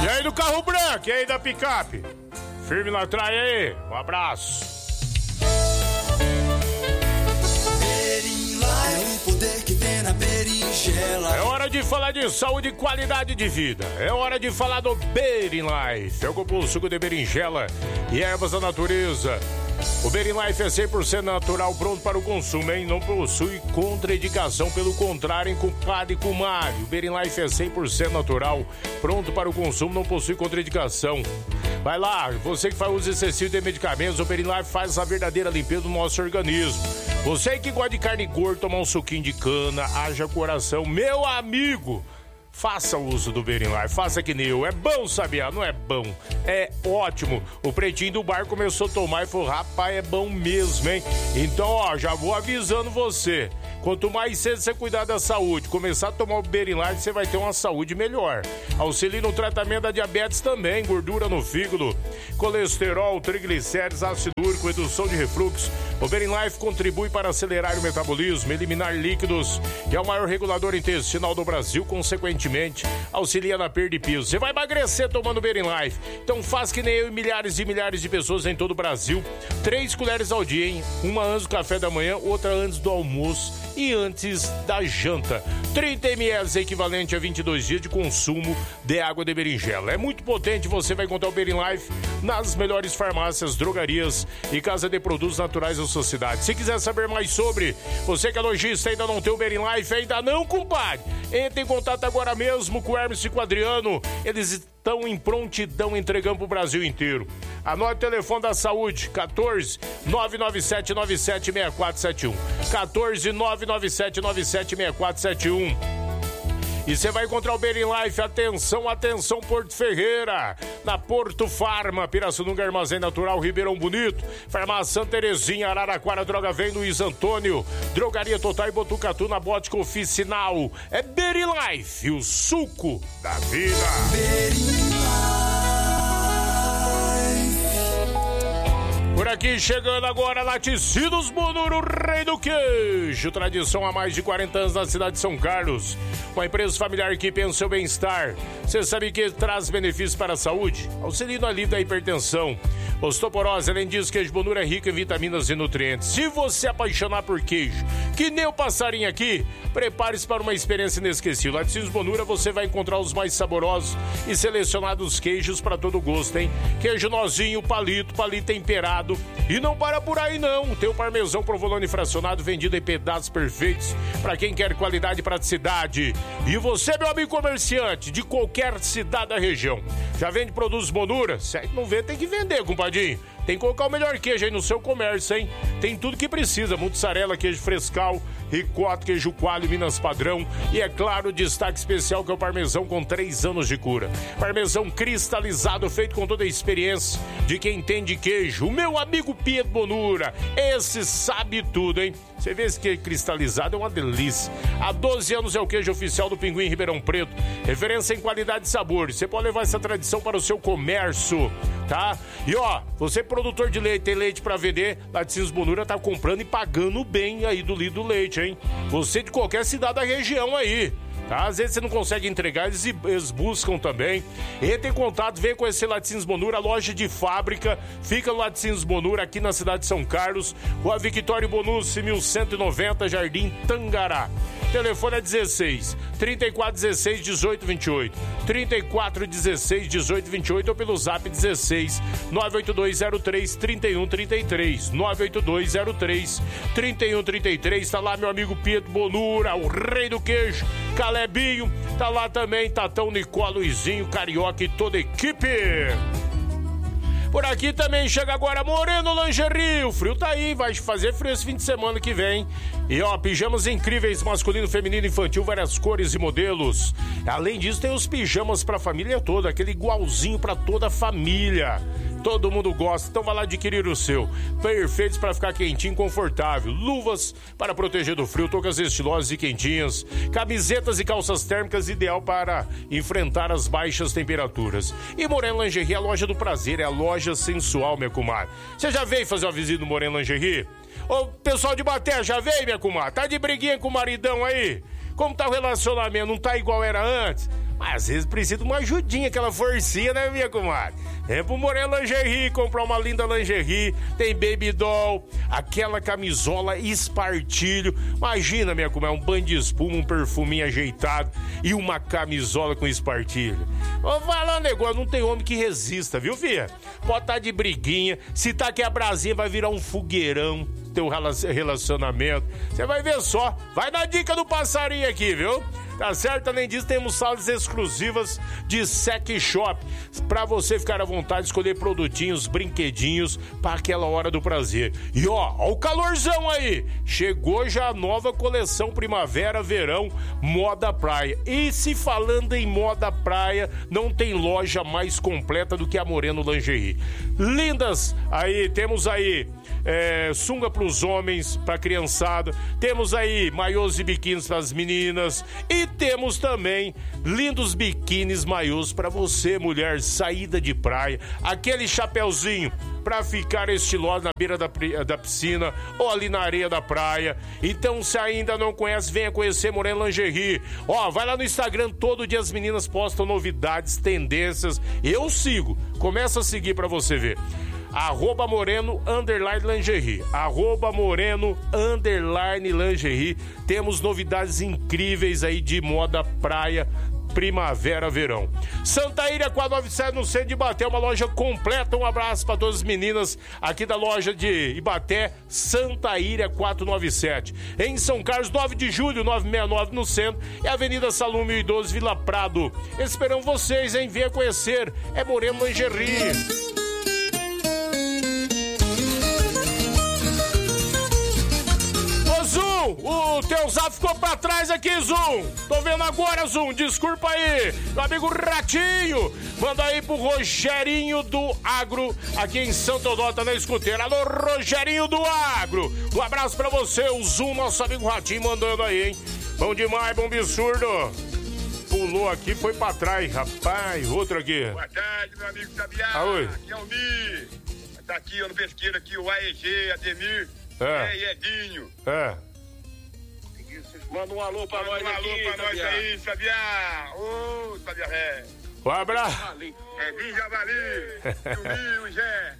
E aí do carro branco, e aí da picape? Firme na traia aí, um abraço. É hora de falar de saúde e qualidade de vida. É hora de falar do Berin Life. É o cupom suco de berinjela e ervas da natureza. O Berin Life é 100% natural, pronto para o consumo, hein? Não possui contraindicação, pelo contrário, hein, compadre e comadre. O Berin Life é 100% natural, pronto para o consumo, não possui contraindicação. Vai lá, você que faz uso excessivo de medicamentos, o Berin Life faz a verdadeira limpeza do nosso organismo. Você que gosta de carne gorda, tomar um suquinho de cana, haja coração, meu amigo. Faça uso do Berin Life, faça que nem eu. É bom, sabia? Não é bom, é ótimo. O pretinho do bar começou a tomar e falou, rapaz, é bom mesmo, hein? Então, ó, já vou avisando você. Quanto mais cedo você cuidar da saúde, começar a tomar o Berin Life, você vai ter uma saúde melhor. Auxilia no tratamento da diabetes também, gordura no fígado, colesterol, triglicérides, ácido úrico, redução de refluxo. O Berin Life contribui para acelerar o metabolismo, eliminar líquidos e é o maior regulador intestinal do Brasil, consequentemente, auxilia na perda de peso. Você vai emagrecer tomando Berin Life. Então faz que nem eu e milhares de pessoas em todo o Brasil. 3 colheres ao dia, hein? Uma antes do café da manhã, outra antes do almoço e antes da janta. 30 ml equivalente a 22 dias de consumo de água de berinjela. É muito potente, você vai encontrar o Berin Life nas melhores farmácias, drogarias e casa de produtos naturais da sua cidade. Se quiser saber mais sobre, você que é lojista ainda não tem o Berin Life, ainda não, compadre, entre em contato agora mesmo com o Hermes e com o Adriano. Eles estão em prontidão entregando pro Brasil inteiro. Anote o telefone da saúde, 14 997 97 6471. 14 997 97 6471. E você vai encontrar o Berin Life, atenção, atenção, Porto Ferreira, na Porto Farma, Pirassununga, Armazém Natural, Ribeirão Bonito, Farmácia Santa Terezinha, Araraquara, Droga Vem, Luiz Antônio, Drogaria Total e Botucatu, na Bótica Oficinal. É Berin Life, o suco da vida. Por aqui, chegando agora, Laticínios Bonuro, rei do queijo. Tradição há mais de 40 anos na cidade de São Carlos. Uma empresa familiar que pensa em seu bem-estar. Você sabe que traz benefícios para a saúde? Auxilia no alívio da hipertensão. Osteoporose, além disso, queijo Bonuro é rico em vitaminas e nutrientes. Se você apaixonar por queijo, que nem o passarinho aqui, prepare-se para uma experiência inesquecível. Laticínios Bonuro, você vai encontrar os mais saborosos e selecionados queijos para todo gosto, hein? Queijo nozinho, palito temperado. E não para por aí não, tem o parmesão provolone fracionado vendido em pedaços perfeitos para quem quer qualidade e praticidade. E você, meu amigo comerciante de qualquer cidade da região, já vende produtos Bonura? Se não vê, tem que vender, compadinho. Tem que colocar o melhor queijo aí no seu comércio, hein? Tem tudo que precisa, mussarela, queijo frescal, ricota, queijo coalho, Minas Padrão e, é claro, o destaque especial que é o parmesão com 3 anos de cura. Parmesão cristalizado, feito com toda a experiência de quem entende queijo. O meu amigo Pietro Bonura, esse sabe tudo, hein? Você vê esse queijo cristalizado, é uma delícia. Há 12 anos é o queijo oficial do Pinguim Ribeirão Preto. Referência em qualidade e sabor. Você pode levar essa tradição para o seu comércio, tá? E ó, você produtor de leite, tem leite para vender, Laticínios Bonura tá comprando e pagando bem aí do litro do leite, hein? Você de qualquer cidade da região aí. Tá? Às vezes você não consegue entregar, eles buscam também. Entre em contato, vem conhecer Laticínios Bonura, loja de fábrica, fica no Laticínios Bonura, aqui na cidade de São Carlos, Rua Victório Bonucci, 1190, Jardim Tangará. Telefone é 16 34 16 18 28, 34 16 18 28 ou pelo zap 16 98203 31 33, 98203 31 33. Tá lá meu amigo Pietro Bonura, o rei do queijo, Calebinho, tá lá também Tatão, Nicó, Luizinho, Carioca e toda a equipe. Por aqui também chega agora Moreno Lingerie. O frio tá aí, vai fazer frio esse fim de semana que vem. E ó, pijamas incríveis, masculino, feminino, infantil, várias cores e modelos. Além disso, tem os pijamas pra família toda, aquele igualzinho pra toda a família. Todo mundo gosta, então vai lá adquirir o seu. Perfeitos para ficar quentinho e confortável. Luvas para proteger do frio, toucas estilosas e quentinhas. Camisetas e calças térmicas, ideal para enfrentar as baixas temperaturas. E Moreno Lingerie, a loja do prazer, é a loja sensual, minha comadre. Você já veio fazer uma visita no Moreno Lingerie? Ô, pessoal de Baté, já veio, minha comadre? Tá de briguinha com o maridão aí? Como tá o relacionamento? Não tá igual era antes? Mas às vezes precisa de uma ajudinha, aquela forcinha, né, minha comadre? É pro Moreno Lingerie, comprar uma linda lingerie, tem baby doll, aquela camisola espartilho. Imagina, minha comadre, um banho de espuma, um perfuminho ajeitado e uma camisola com espartilho. Vou falar um negócio, não tem homem que resista, viu, filha? Pode estar de briguinha, se tá aqui a brasinha vai virar um fogueirão, teu relacionamento. Você vai ver só, vai dar dica do passarinho aqui, viu? Tá certo? Além disso, temos salas exclusivas de sex shop pra você ficar à vontade de escolher produtinhos, brinquedinhos para aquela hora do prazer. E ó o calorzão aí! Chegou já a nova coleção Primavera, Verão, Moda Praia. E se falando em moda praia, não tem loja mais completa do que a Moreno Lingerie. Lindas! Aí, temos aí sunga pros homens, pra criançada. Temos aí maiôs e biquínis pras meninas. E temos também lindos biquínis maiôs pra você, mulher, saída de praia. Aquele chapeuzinho pra ficar estiloso na beira da piscina ou ali na areia da praia. Então, se ainda não conhece, venha conhecer Moreno Lingerie. Ó, vai lá no Instagram, todo dia as meninas postam novidades, tendências. Eu sigo. Começa a seguir pra você ver. @Moreno_Lingerie. @Moreno_Lingerie. Temos novidades incríveis aí de moda praia, primavera, verão. Santa Iria 497 no centro de Ibaté, uma loja completa. Um abraço para todas as meninas aqui da loja de Ibaté, Santa Iria 497. Em São Carlos, 9 de julho, 969 no centro. É Avenida Salum 1012, Vila Prado. Esperamos vocês, hein? Venha conhecer. É Moreno Lingerie. Zoom, o teu zap ficou pra trás aqui, Zoom. Tô vendo agora, Zoom, desculpa aí. Meu amigo Ratinho, manda aí pro Rogerinho do Agro, aqui em São Teodoro, tá na escuteira. Alô, Rogerinho do Agro. Um abraço pra você, o Zoom, nosso amigo Ratinho, mandando aí, hein. Bom demais, bom absurdo. Pulou aqui, foi pra trás, rapaz. Outro aqui. Boa tarde, meu amigo Sabiá. Oi. Aqui é o Mi. Tá aqui, ó, no pesqueiro aqui, o AEG, Ademir. E Edinho. Manda um alô pra nós aqui. Um alô pra nós aí, Sabiá. Ô, Sabiá, Um abraço. Edinho Javali. O Gé.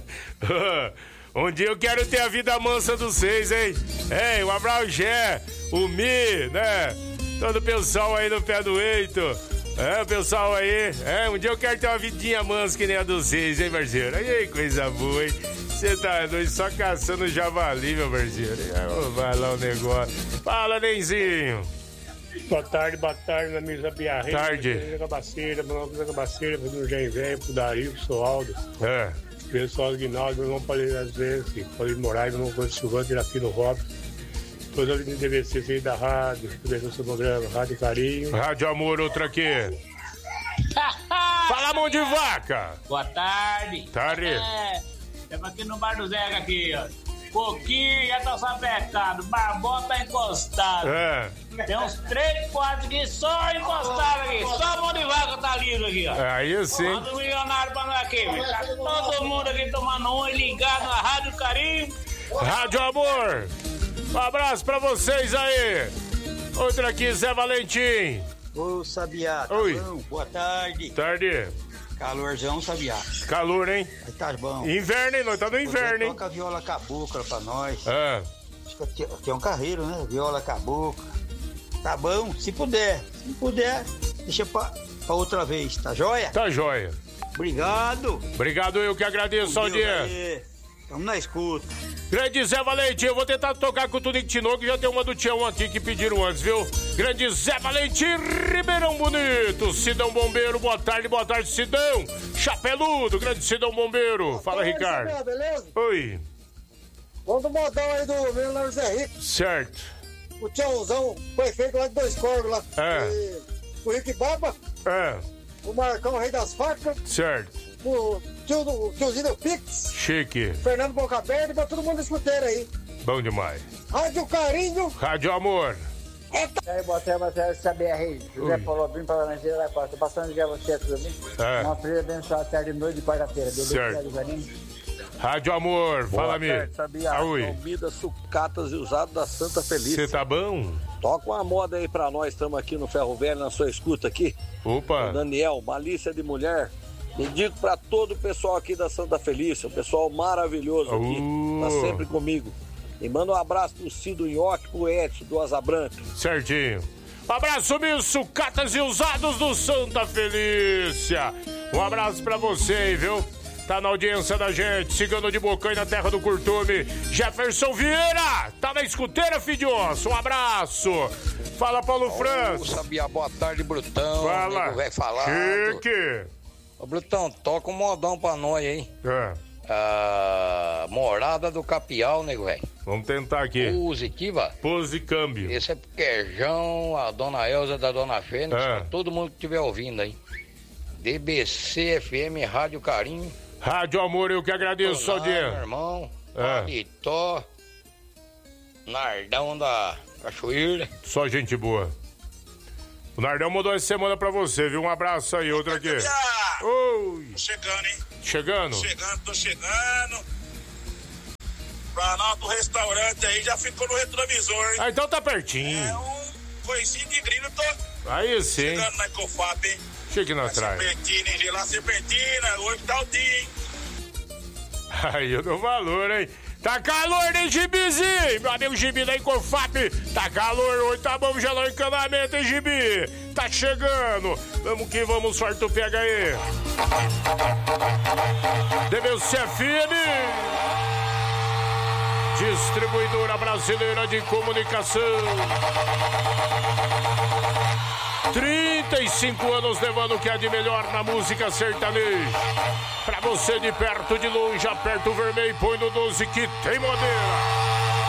Um dia eu quero ter a vida mansa dos seis, hein? Ei, um abraço, Gé, o Mi, né? Todo o pessoal aí no pé do eito. O pessoal aí. Um dia eu quero ter uma vidinha mansa que nem a dos seis, hein, parceiro? Aí, coisa boa, hein? Você tá doido, só caçando javali, meu parceiro. Vai lá o negócio. Fala, Nenzinho. Boa tarde, meu amigo Sabiá. Tarde. Meu nome é Gabaceira, pro Jair Velho, pro Dario, pro Soaldo. Pessoal do Guinaldo, meu irmão Paulinho às vezes, Paulinho Moraes, meu irmão Cândido Silvano, Irafino Robson. Todos ali no DVC aí da rádio, do seu programa, Rádio Carinho. Rádio Amor, outra aqui. Fala, mão de vaca. Boa tarde. Tarde. Estamos aqui no Bar do Zega aqui, ó. Coquinho já tá sapecado, Barbota tá encostado. Tem uns 3, 4 aqui só encostado aqui. Só a mão de vaca tá livre aqui, ó. Aí sim. Manda um milionário pra nós aqui, velho. Tá todo mundo aqui tomando um e ligado na Rádio Carinho. Rádio Amor. Um abraço pra vocês aí. Outra aqui, Zé Valentim. Ô, Sabiá, tá Oi. bom? Boa tarde. Tarde. Calorzão, Sabiá. Calor, hein? Aí tá bom. Inverno, hein? Nós tá no inverno, hein? Toca a viola cabocla pra nós. Acho que aqui é um carreiro, né? Viola cabocla. Tá bom? Se puder. Se não puder, deixa pra outra vez, tá joia? Tá joia. Obrigado. Obrigado, eu que agradeço, Aldir. Tamo na escuta. Grande Zé Valentim, eu vou tentar tocar com o Tunico Tinoco, que já tem uma do Tião aqui que pediram antes, viu? Grande Zé Valentim, Ribeirão Bonito, Sidão Bombeiro, boa tarde, Sidão. Chapeludo, grande Sidão Bombeiro. Fala, Ricardo. Sabia, beleza? Oi. Vamos do modão aí do Leonardo Zé Rico. Certo. O Tiãozão foi feito lá de Dois Corvos lá. O Rick Baba. O Marcão, Rei das Facas. Certo. O tiozinho do Pix. Chique. Fernando Boca Aberta, pra todo mundo escuteiro aí. Bom demais. Rádio Carinho. Rádio Amor. Boa tarde, CBR. José Paulo Brim, para Laranjeira da Costa. Tô passando já você, tudo bem? Uma fria abençoada, tarde e noite de quarta-feira. Certo. Rádio Amor, fala-me. Sabia? Comida, sucatas e usados da Santa Felícia. Você tá bom? Toca uma moda aí pra nós, estamos aqui no Ferro Velho, na sua escuta aqui. Opa! O Daniel, Malícia de Mulher. Dedico pra todo o pessoal aqui da Santa Felícia, um pessoal maravilhoso aqui, tá sempre comigo. E manda um abraço pro Cido Nhoque, pro Edson, do Asa Branca. Certinho. Um abraço, mil sucatas e usados do Santa Felícia. Um abraço pra você, viu? Tá na audiência da gente, Cigano de Bocanha na terra do Curtume. Jefferson Vieira, tá na escuteira, filhoço. Um abraço. Fala, Paulo França. Sabia, boa tarde, Brutão. Fala. Vai falar. Chique. Ô, Brutão, toca um modão pra nós aí. Morada do Capial, nego, velho. Vamos tentar aqui. Pose aqui, vá. Pose câmbio. Esse é pro Querjão, a dona Elza da dona Fênix, pra todo mundo que estiver ouvindo aí. DBC FM, Rádio Carinho. Rádio Amor, eu que agradeço, só dia. Meu irmão, Paletó, Nardão da Cachoeira. Só gente boa. O Nardão mandou essa semana pra você, viu? Um abraço aí, outro aqui. Oi. Tô chegando, hein? Chegando? Tô chegando. Planalto Restaurante aí já ficou no retrovisor, hein? Então tá pertinho. É um coisinho de grilo, tô. Aí sim. Chegando na Ecofap, hein? Chegue na trás. Serpentina, hein? Gelar Serpentina, hoje tá o dia, hein? Aí eu dou valor, hein? Tá calor, né, Gibizinho? Meu amigo Gibi da Ecofap. Tá calor hoje, tá bom, gelar encanamento, hein, Gibi? Tá chegando. Vamos que vamos, sorte o pega aí. DBCFM. Distribuidora Brasileira de Comunicação. 35 anos levando o que é de melhor na música sertaneja. Pra você de perto, de longe, aperta o vermelho e põe no 12 que tem madeira.